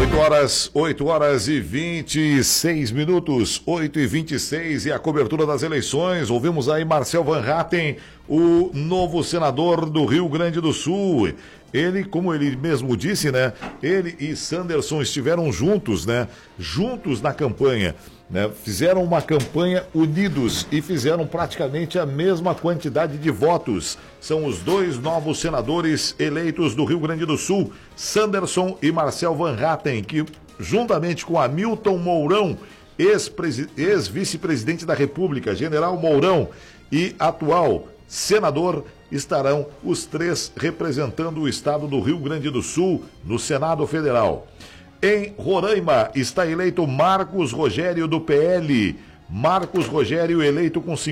8 horas e 26 minutos, 8h26, e a cobertura das eleições. Ouvimos aí Marcel Van Hatten, o novo senador do Rio Grande do Sul. Ele, como ele mesmo disse, né? Ele e Sanderson estiveram juntos, né? Juntos na campanha, né? Fizeram uma campanha unidos e fizeram praticamente a mesma quantidade de votos. São os dois novos senadores eleitos do Rio Grande do Sul, Sanderson e Marcel Van Hatten, que juntamente com Hamilton Mourão, ex-vice-presidente da República, General Mourão, e atual senador, estarão os três representando o estado do Rio Grande do Sul no Senado Federal. Em Roraima está eleito Marcos Rogério do PL. Marcos Rogério eleito com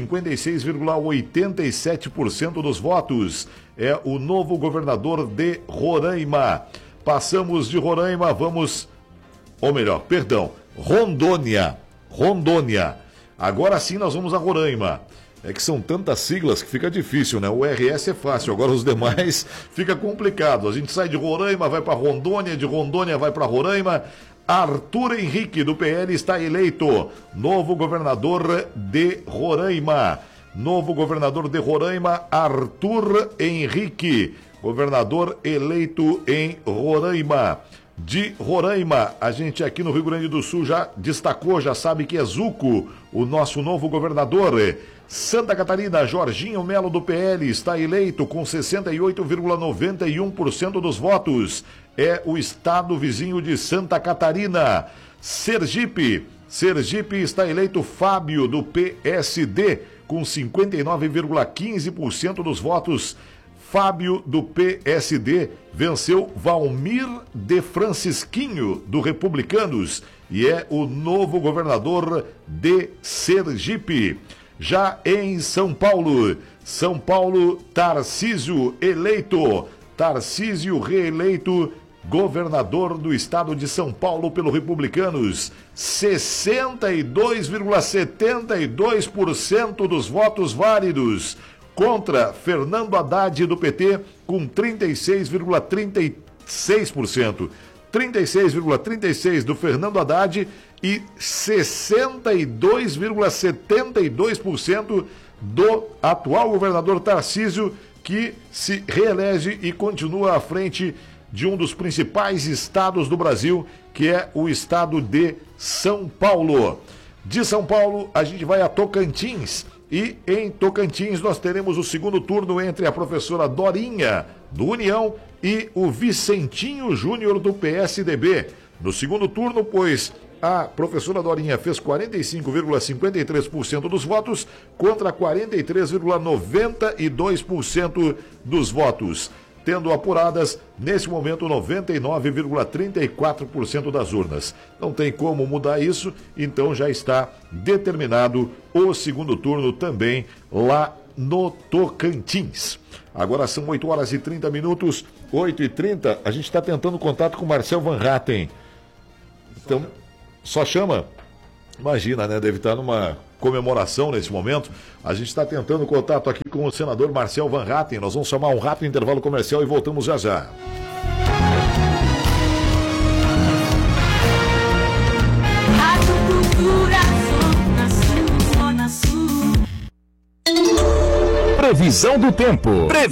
56,87% dos votos. É o novo governador de Roraima. Passamos de Roraima, Rondônia. Agora sim nós vamos a Roraima. É que são tantas siglas que fica difícil, né? O RS é fácil, agora os demais fica complicado. A gente sai de Roraima, vai para Rondônia, de Rondônia vai para Roraima. Arthur Henrique, do PL, está eleito novo governador de Roraima. Novo governador de Roraima, Arthur Henrique, governador eleito em Roraima. De Roraima, a gente aqui no Rio Grande do Sul já destacou, já sabe que é Zuco, o nosso novo governador. Santa Catarina, Jorginho Melo do PL está eleito com 68,91% dos votos. É o estado vizinho de Santa Catarina. Sergipe está eleito Fábio do PSD com 59,15% dos votos. Fábio do PSD venceu Valmir de Francisquinho do Republicanos e é o novo governador de Sergipe. Já em São Paulo, Tarcísio reeleito governador do estado de São Paulo pelo Republicanos, 62,72% dos votos válidos, contra Fernando Haddad do PT com 36,36%. 36,36% do Fernando Haddad e 62,72% do atual governador Tarcísio, que se reelege e continua à frente de um dos principais estados do Brasil, que é o estado de São Paulo. De São Paulo, a gente vai a Tocantins. E em Tocantins nós teremos o segundo turno entre a professora Dorinha, do União, e o Vicentinho Júnior, do PSDB. No segundo turno, pois, a professora Dorinha fez 45,53% dos votos contra 43,92% dos votos, tendo apuradas, nesse momento, 99,34% das urnas. Não tem como mudar isso, então já está determinado o segundo turno também lá no Tocantins. Agora são 8 horas e 30 minutos, 8h30, a gente está tentando contato com o Marcel Van Hatten. Então, só chama? Imagina, né? Deve estar numa comemoração nesse momento. A gente está tentando contato aqui com o senador Marcel Van Hatten. Nós vamos chamar um rápido intervalo comercial e voltamos já já. Previsão do tempo.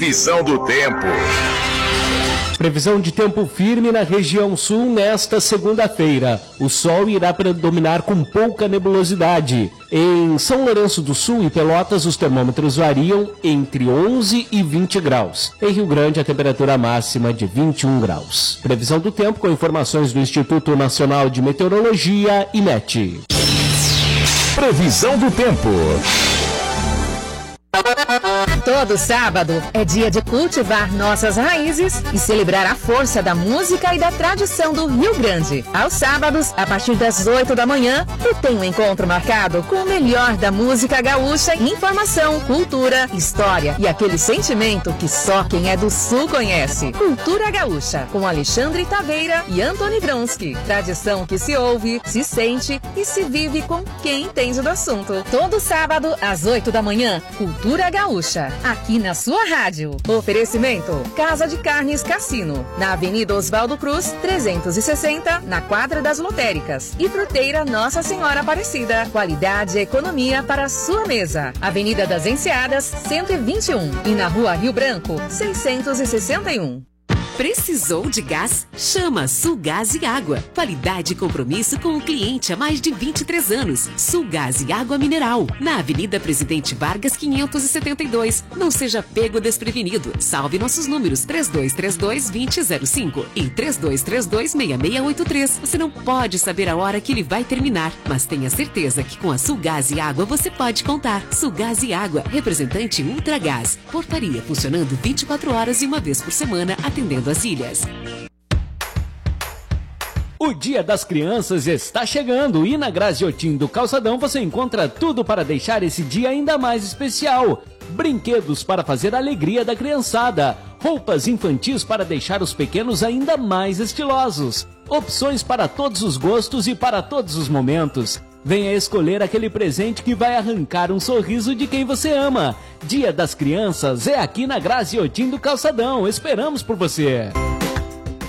Previsão de tempo firme na região sul nesta segunda-feira. O sol irá predominar com pouca nebulosidade. Em São Lourenço do Sul e Pelotas, os termômetros variam entre 11 e 20 graus. Em Rio Grande, a temperatura máxima de 21 graus. Previsão do tempo com informações do Instituto Nacional de Meteorologia, IMET. Previsão do tempo. Todo sábado é dia de cultivar nossas raízes e celebrar a força da música e da tradição do Rio Grande. Aos sábados, a partir das 8 da manhã, tu tem um encontro marcado com o melhor da música gaúcha, informação, cultura, história e aquele sentimento que só quem é do Sul conhece. Cultura Gaúcha, com Alexandre Taveira e Antony Vronsky. Tradição que se ouve, se sente e se vive com quem entende do assunto. Todo sábado, às 8 da manhã, Cultura Gaúcha. aqui na sua rádio. Oferecimento: Casa de Carnes Cassino, na Avenida Oswaldo Cruz, 360, na Quadra das Lotéricas. E Fruteira Nossa Senhora Aparecida. Qualidade e economia para a sua mesa. Avenida das Enseadas, 121. E na Rua Rio Branco, 661. Precisou de gás? Chama Sulgás e Água. Qualidade e compromisso com o cliente há mais de 23 anos. Sulgás e Água Mineral. Na Avenida Presidente Vargas, 572. Não seja pego desprevenido. Salve nossos números 3232-2005 e 3232-6683. Você não pode saber a hora que ele vai terminar, mas tenha certeza que com a Sulgás e Água você pode contar. Sulgás e Água, representante Ultragás. Portaria funcionando 24 horas e uma vez por semana, atendendo as ilhas. O Dia das Crianças está chegando e na Graziotin do Calçadão você encontra tudo para deixar esse dia ainda mais especial. Brinquedos para fazer a alegria da criançada, roupas infantis para deixar os pequenos ainda mais estilosos, opções para todos os gostos e para todos os momentos. Venha escolher aquele presente que vai arrancar um sorriso de quem você ama. Dia das Crianças é aqui na Graziotin do Calçadão. Esperamos por você.